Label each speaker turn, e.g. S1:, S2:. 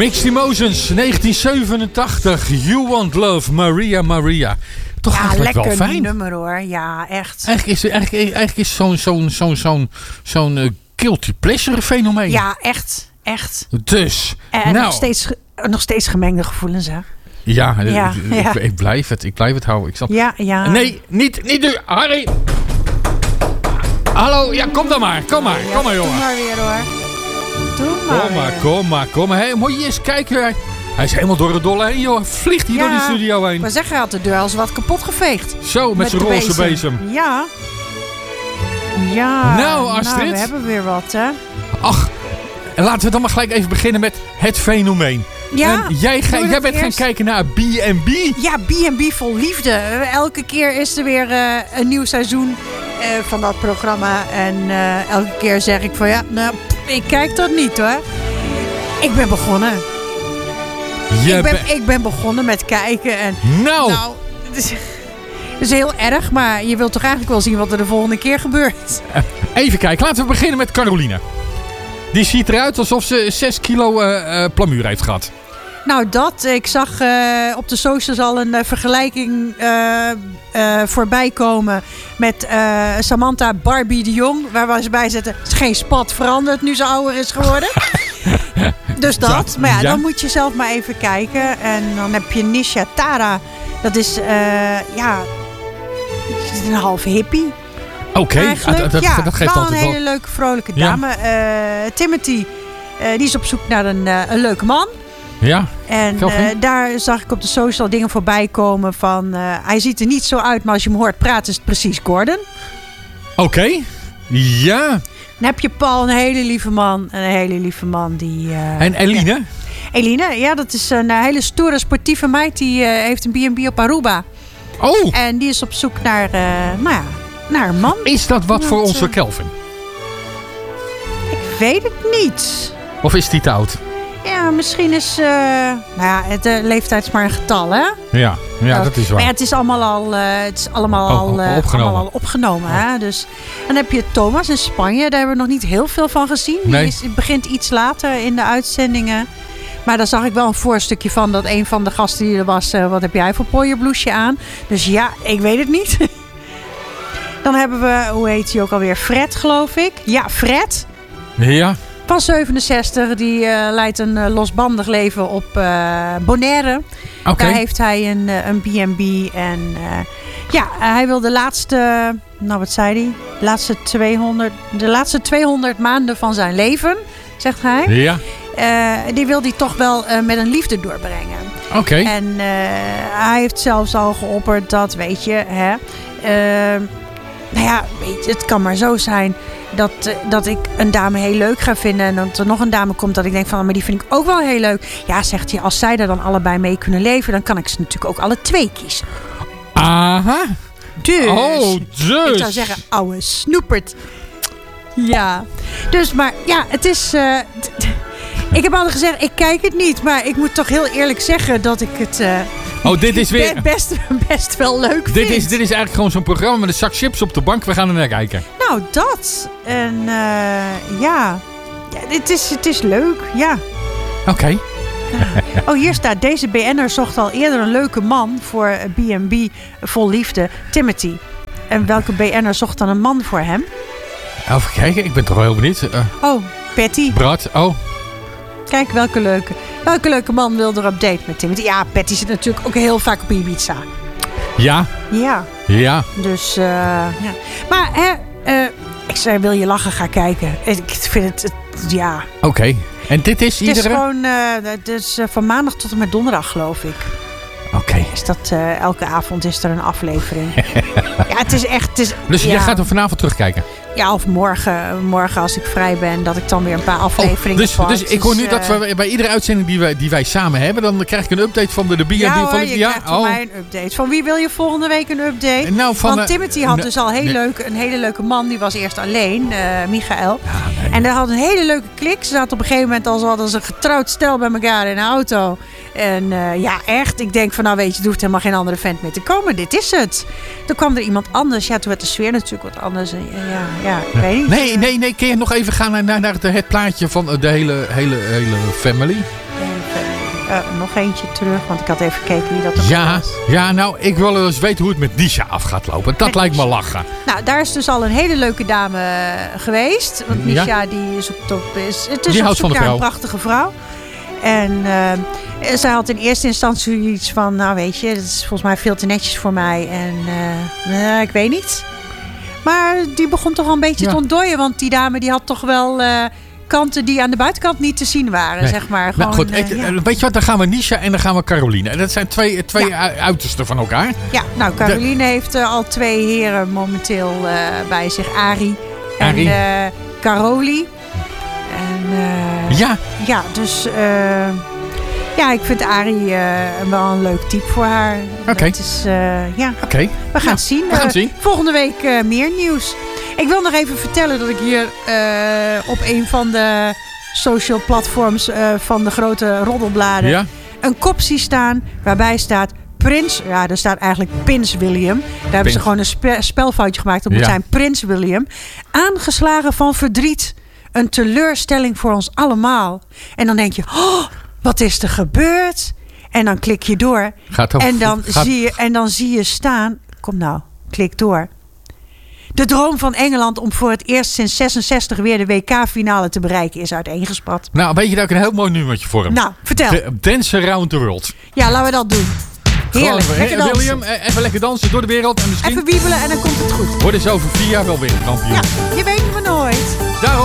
S1: Mixed Emotions, 1987. You Want Love, Maria Maria. Toch eigenlijk wel fijn.
S2: Ja, lekker nummer hoor. Ja, echt.
S1: Eigenlijk is zo'n guilty pleasure fenomeen.
S2: Ja, echt.
S1: Dus.
S2: En nog steeds gemengde gevoelens, hè?
S1: Ja. Ik blijf het houden.
S2: Ja.
S1: Nee, niet nu. Harry. Hallo, ja, kom dan maar. Kom maar, jongen.
S2: Doe maar weer hoor.
S1: Kom maar. Hey, moet je eens kijken. Hij is helemaal door het dolle heen, joh. Vliegt hier door die studio heen.
S2: Maar zeg, hij had de deur als wat kapot geveegd.
S1: Zo, met zijn roze bezem.
S2: Ja,
S1: nou, Astrid.
S2: we hebben weer wat, hè.
S1: Ach, laten we dan maar gelijk even beginnen met het fenomeen.
S2: Ja,
S1: jij bent gaan kijken naar B&B.
S2: Ja, B&B vol liefde. Elke keer is er weer een nieuw seizoen van dat programma. En elke keer zeg ik van ik kijk dat niet hoor. Ik ben begonnen. Ik ben begonnen met kijken. En, nou het is heel erg, maar je wilt toch eigenlijk wel zien wat er de volgende keer gebeurt.
S1: Even kijken, laten we beginnen met Caroline. Die ziet eruit alsof ze 6 kilo plamuur heeft gehad.
S2: Nou ik zag op de socials al een vergelijking voorbij komen met Samantha Barbie de Jong. Waar ze bij zetten, het is geen spat veranderd nu ze ouder is geworden. Dus dat. Maar dan moet je zelf maar even kijken. En dan heb je Nisha Tara. Dat is een halve hippie.
S1: Oké, dat geeft altijd
S2: een hele leuke vrolijke dame. Timothy, die is op zoek naar een leuke man. Ja. En daar zag ik op de social dingen voorbij komen van... hij ziet er niet zo uit, maar als je hem hoort praten is het precies Gordon.
S1: Oké. Ja.
S2: Dan heb je Paul, een hele lieve man. Die,
S1: en Eline?
S2: Eline, ja, dat is een hele stoere sportieve meid. Die heeft een B&B op Aruba.
S1: Oh.
S2: En die is op zoek naar een man.
S1: Is dat wat voor onze Kelvin?
S2: Ik weet het niet.
S1: Of is die te oud?
S2: Ja, misschien is... de leeftijd is maar een getal, hè?
S1: Ja, dat is waar.
S2: Maar het is allemaal al opgenomen. Hè? Dus, dan heb je Thomas in Spanje. Daar hebben we nog niet heel veel van gezien. Die begint iets later in de uitzendingen. Maar daar zag ik wel een voorstukje van dat een van de gasten die er was... wat heb jij voor pooierbloesje aan? Dus ja, ik weet het niet. Dan hebben we, hoe heet hij ook alweer? Fred, geloof ik. Ja, Fred. Ja. Van 67, die leidt een losbandig leven op Bonaire. Okay. Daar heeft hij een B&B. En hij wil de laatste, wat zei hij? De laatste 200 maanden van zijn leven, zegt hij. Ja. Die wil hij toch wel met een liefde doorbrengen. Oké. En hij heeft zelfs al geopperd dat, weet je, hè... het kan maar zo zijn dat ik een dame heel leuk ga vinden. En dat er nog een dame komt dat ik denk van... maar die vind ik ook wel heel leuk. Ja, zegt hij, als zij er dan allebei mee kunnen leven... dan kan ik ze natuurlijk ook alle twee kiezen.
S1: Aha.
S2: Dus.
S1: Ik
S2: zou zeggen, ouwe snoepert. Ja. Dus, maar ja, het is... ik heb altijd gezegd, ik kijk het niet. Maar ik moet toch heel eerlijk zeggen dat ik het...
S1: dit is weer...
S2: Best wel leuk vind.
S1: Dit is eigenlijk gewoon zo'n programma met een zak chips op de bank. We gaan er naar kijken.
S2: Nou, dat. En het is leuk, ja.
S1: Oké.
S2: Hier staat, deze BN'er zocht al eerder een leuke man voor B&B vol liefde, Timothy. En welke BN'er zocht dan een man voor hem?
S1: Even kijken, ik ben toch wel heel benieuwd.
S2: Patty.
S1: Brad,
S2: Kijk, welke leuke man wil er op date met Timothy? Ja, Patty zit natuurlijk ook heel vaak op Ibiza.
S1: Ja. Ja.
S2: Dus, Maar, ik zei, wil je lachen, ga kijken. Ik vind het ja.
S1: Oké. En dit is iedere...
S2: Het is gewoon, het is van maandag tot en met donderdag, geloof ik.
S1: Oké.
S2: Is dat, elke avond is er een aflevering. Ja, het is echt...
S1: Dus je gaat er vanavond terugkijken?
S2: Ja, of morgen als ik vrij ben, dat ik dan weer een paar afleveringen pak.
S1: Dus ik hoor nu dat we bij iedere uitzending die wij samen hebben, dan krijg ik een update van de B&B.
S2: Ja hoor, je krijgt van mij een update. Van wie wil je volgende week een update? Want Timothy had dus al een hele leuke man. Die was eerst alleen, Michael. Ja, en dat had een hele leuke klik. Ze zaten op een gegeven moment als een getrouwd stel bij elkaar in een auto. En echt. Ik denk van, weet je, er hoeft helemaal geen andere vent meer te komen. Dit is het. Toen kwam er iemand anders. Ja, toen werd de sfeer natuurlijk wat anders. Ja, ik weet niet.
S1: Nee. Kun je nog even gaan naar het plaatje van de hele family?
S2: nog eentje terug. Want ik had even gekeken wie dat was.
S1: Ja, nou, ik wil eens weten hoe het met Nisha af gaat lopen. Dat lijkt me lachen.
S2: Nou, daar is dus al een hele leuke dame geweest. Want Nisha, die is op top. Die houdt van de vrouw. Een prachtige vrouw. En zij had in eerste instantie iets van... Nou, weet je, dat is volgens mij veel te netjes voor mij. En ik weet niet. Maar die begon toch al een beetje te ontdooien. Want die dame die had toch wel... kanten die aan de buitenkant niet te zien waren, zeg maar. Gewoon,
S1: goed, weet je wat, dan gaan we Nisha en dan gaan we Caroline. En dat zijn twee uitersten van elkaar.
S2: Ja, nou, Caroline heeft al 2 heren momenteel bij zich. Arie en Caroli. En, ja, dus... ik vind Arie wel een leuk type voor haar.
S1: Oké.
S2: We gaan het zien. Volgende week meer nieuws. Ik wil nog even vertellen dat ik hier op een van de social platforms van de grote roddelbladen een kop zie staan waarbij staat Prins. Ja, daar staat eigenlijk Prins William. Daar hebben ze gewoon een spelfoutje gemaakt. Dat moet zijn Prins William. Aangeslagen van verdriet. Een teleurstelling voor ons allemaal. En dan denk je, wat is er gebeurd? En dan klik je door. En dan zie je staan. Kom nou, klik door. De droom van Engeland om voor het eerst sinds 66 weer de WK-finale te bereiken is uiteengespat.
S1: Nou, weet je dat ik een heel mooi nummertje voor hem?
S2: Nou, vertel.
S1: Dance Around the World.
S2: Ja, laten we dat doen. Heerlijk.
S1: William, even lekker dansen door de wereld. En misschien
S2: even wiebelen en dan komt het goed.
S1: Worden ze over 4 jaar wel weer kampioen.
S2: Ja, je weet het maar nooit.